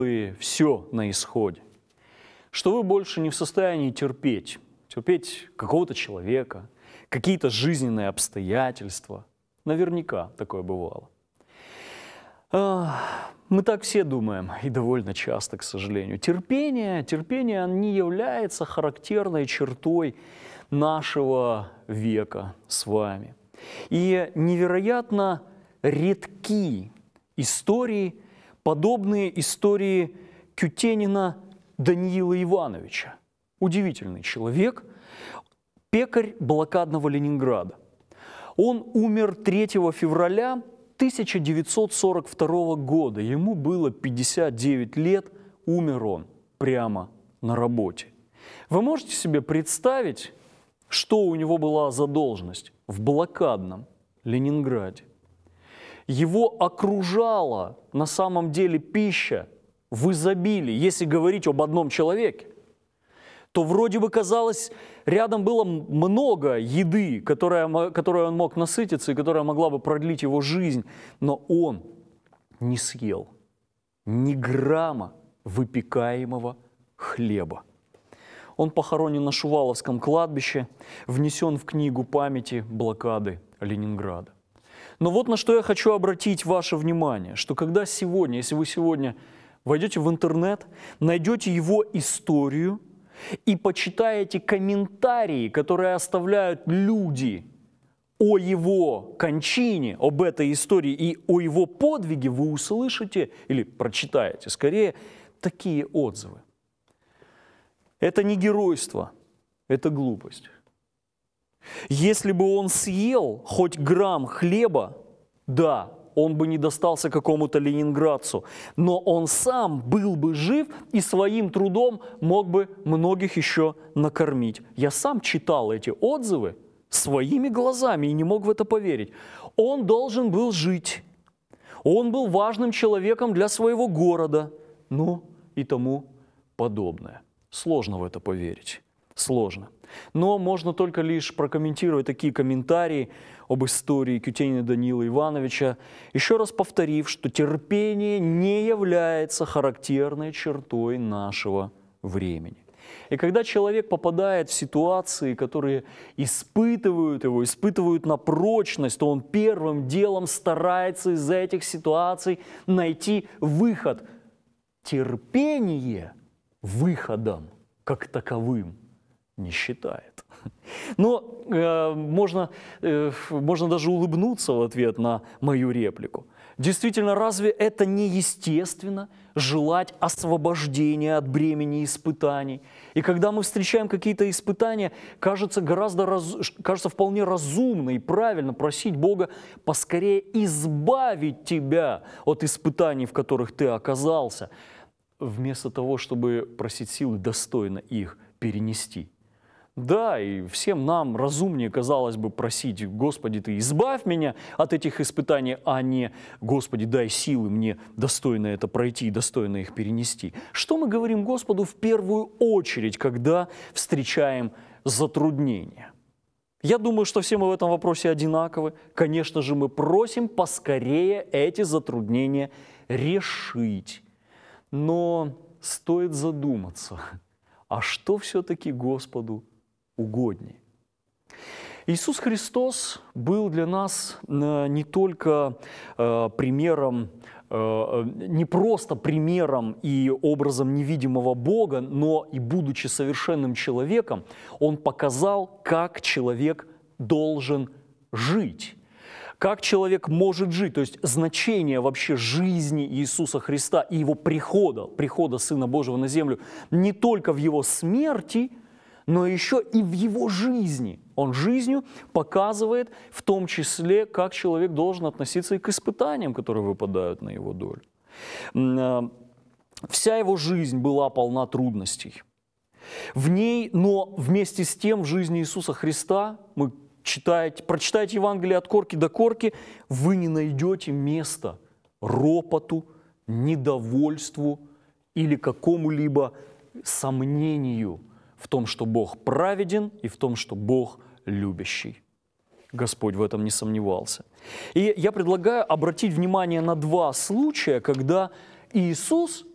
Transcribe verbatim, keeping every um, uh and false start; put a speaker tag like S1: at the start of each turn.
S1: все на исходе, что вы больше не в состоянии терпеть, терпеть какого-то человека, какие-то жизненные обстоятельства. Наверняка такое бывало. Мы так все думаем, и довольно часто, к сожалению. Терпение, терпение не является характерной чертой нашего века с вами. И невероятно редки истории, подобные истории Кютенина Даниила Ивановича. Удивительный человек, пекарь блокадного Ленинграда. Он умер третьего февраля тысяча девятьсот сорок второго года. Ему было пятьдесят девять лет, умер он прямо на работе. Вы можете себе представить, что у него была за должность в блокадном Ленинграде? Его окружала на самом деле пища в изобилии. Если говорить об одном человеке, то вроде бы казалось, рядом было много еды, которая, которой он мог насытиться и которая могла бы продлить его жизнь, но он не съел ни грамма выпекаемого хлеба. Он похоронен на Шуваловском кладбище, внесен в книгу памяти блокады Ленинграда. Но вот на что я хочу обратить ваше внимание, что когда сегодня, если вы сегодня войдете в интернет, найдете его историю и почитаете комментарии, которые оставляют люди о его кончине, об этой истории и о его подвиге, вы услышите или прочитаете скорее такие отзывы. Это не геройство, это глупость. Если бы он съел хоть грамм хлеба, да, он бы не достался какому-то ленинградцу, но он сам был бы жив и своим трудом мог бы многих еще накормить. Я сам читал эти отзывы своими глазами и не мог в это поверить. Он должен был жить. Он был важным человеком для своего города, ну и тому подобное. Сложно в это поверить. Сложно. Но можно только лишь прокомментировать такие комментарии об истории Кютенина Даниила Ивановича, еще раз повторив, что терпение не является характерной чертой нашего времени. И когда человек попадает в ситуации, которые испытывают его, испытывают на прочность, то он первым делом старается из этих ситуаций найти выход. Терпение выходом как таковым не считает. Но э, можно, э, можно даже улыбнуться в ответ на мою реплику. Действительно, разве это не естественно желать освобождения от бремени испытаний? И когда мы встречаем какие-то испытания, кажется, гораздо раз, кажется вполне разумно и правильно просить Бога поскорее избавить тебя от испытаний, в которых ты оказался, вместо того, чтобы просить силы достойно их перенести. Да, и всем нам разумнее, казалось бы, просить: Господи, Ты избавь меня от этих испытаний, а не: Господи, дай силы мне достойно это пройти и достойно их перенести. Что мы говорим Господу в первую очередь, когда встречаем затруднения? Я думаю, что все мы в этом вопросе одинаковы. Конечно же, мы просим поскорее эти затруднения решить. Но стоит задуматься, а что все-таки Господу угоднее? Иисус Христос был для нас не только примером, не просто примером и образом невидимого Бога, но и будучи совершенным человеком, Он показал, как человек должен жить. Как человек может жить, то есть значение вообще жизни Иисуса Христа и Его прихода, прихода Сына Божьего на землю, не только в Его смерти, но еще и в Его жизни. Он жизнью показывает в том числе, как человек должен относиться и к испытаниям, которые выпадают на его долю. Вся Его жизнь была полна трудностей. В ней, но вместе с тем в жизни Иисуса Христа мы Читаете, прочитайте Евангелие от корки до корки, вы не найдете места ропоту, недовольству или какому-либо сомнению в том, что Бог праведен и в том, что Бог любящий. Господь в этом не сомневался. И я предлагаю обратить внимание на два случая, когда Иисус